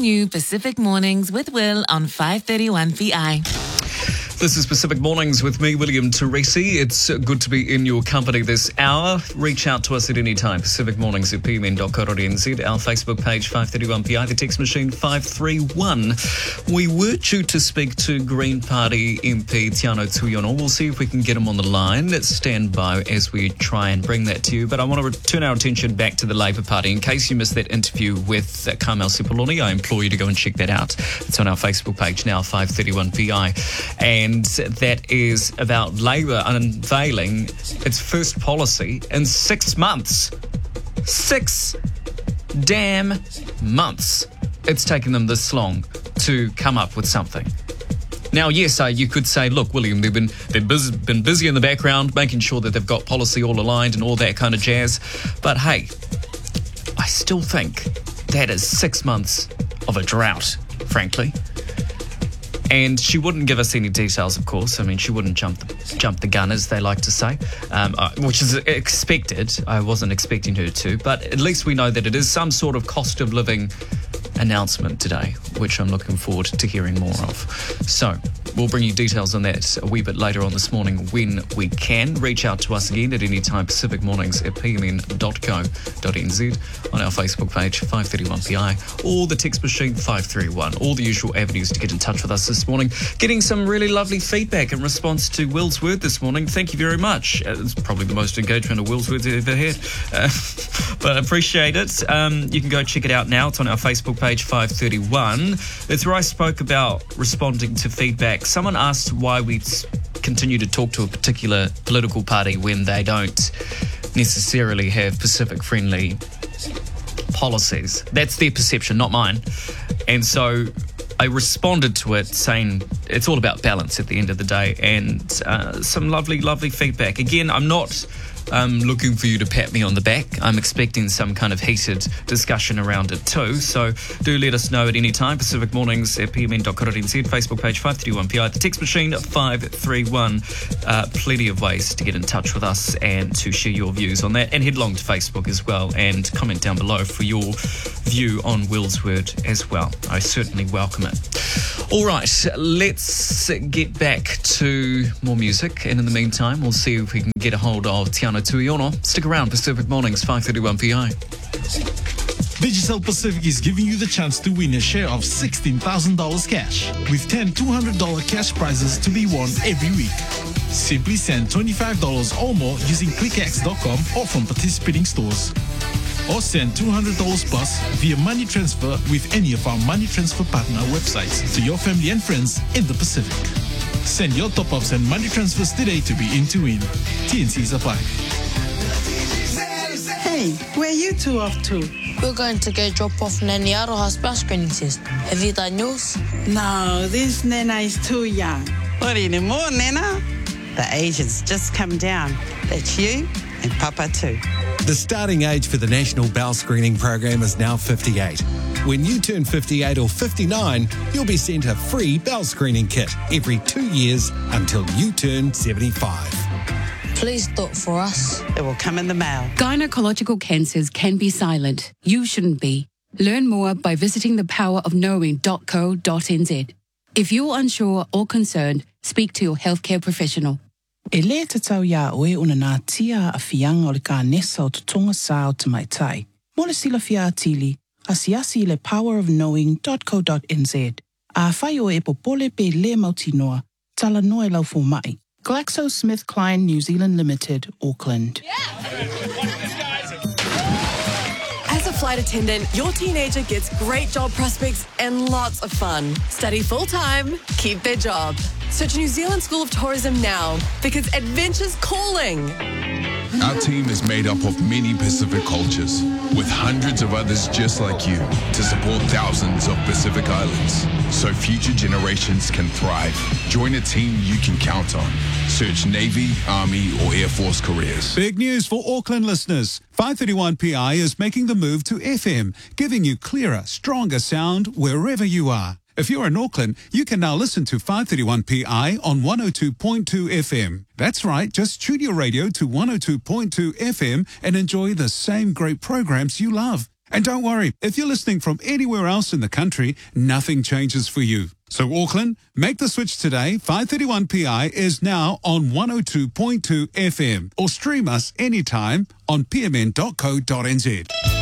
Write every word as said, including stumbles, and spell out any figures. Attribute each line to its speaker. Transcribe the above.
Speaker 1: new Pacific Mornings with Will on five thirty-one P I.
Speaker 2: This is Pacific Mornings with me, William Teresi. It's good to be in your company this hour. Reach out to us at any time. Pacific Mornings at p m n dot co dot n z. Our Facebook page, five thirty-one P I. The text machine, five three one. We were due to speak to Green Party M P Tiano Tuiono. We'll see if we can get him on the line. Let's stand by as we try and bring that to you. But I want to return our attention back to the Labour Party. In case you missed that interview with uh, Carmel Sepuloni, I implore you to go and check that out. It's on our Facebook page now, five thirty-one P I. And And that is about Labour unveiling its first policy in six months. Six damn months. It's taken them this long to come up with something. Now, yes, uh, you could say, look, William, they've been they've busy, been busy in the background, making sure that they've got policy all aligned and all that kind of jazz. But hey, I still think that is six months of a drought, frankly. And she wouldn't give us any details, of course. I mean, she wouldn't jump the, jump the gun, as they like to say, um, uh, which is expected. I wasn't expecting her to. But at least we know that it is some sort of cost of living announcement today, which I'm looking forward to hearing more of. So we'll bring you details on that a wee bit later on this morning when we can. Reach out to us again at any time, Pacific Mornings at p m n dot co dot n z, on our Facebook page, five thirty-one P I, or the text machine, five three one. All the usual avenues to get in touch with us this morning. Getting some really lovely feedback in response to Will's Word this morning. Thank you very much. Uh, it's probably the most engagement of Will's Words I've ever had, uh, but I appreciate it. Um, you can go check it out now. It's on our Facebook page, five thirty-one. It's where I spoke about responding to feedback. Someone asked why we continue to talk to a particular political party when they don't necessarily have Pacific-friendly policies. That's their perception, not mine. And so I responded to it saying it's all about balance at the end of the day, and uh, some lovely, lovely feedback. Again, I'm not um, looking for you to pat me on the back. I'm expecting some kind of heated discussion around it too. So do let us know at any time. Pacific Mornings at p m n dot co dot n z, Facebook page five thirty-one P I, the text machine five three one. Uh, plenty of ways to get in touch with us and to share your views on that. And head along to Facebook as well and comment down below for your view on Will's Word as well. I certainly welcome it. All right, let's get back to more music. And in the meantime, we'll see if we can get a hold of Tiano Tuiono. Stick around, Pacific Mornings, five thirty-one P I.
Speaker 3: Digicel Pacific is giving you the chance to win a share of sixteen thousand dollars cash, with ten two hundred dollars cash prizes to be won every week. Simply send twenty-five dollars or more using clickx dot com or from participating stores. Or send two hundred dollars plus via money transfer with any of our money transfer partner websites to your family and friends in the Pacific. Send your top-ups and money transfers today to be in to win. T N Cs apply.
Speaker 4: Hey, where you two off to?
Speaker 5: We're going to go drop off Nanny Aroha's bus screening test. Have you done yours?
Speaker 4: No, this Nana is too young.
Speaker 6: What anymore, Nana? The age has just come down. That's you and Papa too.
Speaker 7: The starting age for the National Bowel Screening Program is now fifty-eight. When you turn fifty-eight or fifty-nine, you'll be sent a free bowel screening kit every two years until you turn seventy-five.
Speaker 5: Please do it for us.
Speaker 6: It will come in the mail.
Speaker 8: Gynecological cancers can be silent. You shouldn't be. Learn more by visiting the power of knowing dot co dot n z. If you're unsure or concerned, speak to your healthcare professional.
Speaker 9: E le te tau ia oe una nā tia a whianga o le ka nesa o tutonga sā o te mai tai. Mo le sila fia atili, asiasi le power of knowing dot co dot n z. A whai o e popole pe le mautinoa, tala noe lau fo mai. GlaxoSmithKline New Zealand Limited, Auckland.
Speaker 10: As a flight attendant, your teenager gets great job prospects and lots of fun. Study full-time, keep their job. Search New Zealand School of Tourism now, because adventure's calling.
Speaker 11: Our team is made up of many Pacific cultures, with hundreds of others just like you, to support thousands of Pacific Islands, so future generations can thrive. Join a team you can count on. Search Navy, Army, or Air Force careers.
Speaker 12: Big news for Auckland listeners. five thirty-one P I is making the move to F M, giving you clearer, stronger sound wherever you are. If you're in Auckland, you can now listen to five thirty-one P I on one oh two point two F M. That's right, just tune your radio to one oh two point two F M and enjoy the same great programs you love. And don't worry, if you're listening from anywhere else in the country, nothing changes for you. So Auckland, make the switch today. five thirty-one P I is now on one oh two point two F M, or stream us anytime on p m n dot co dot n z.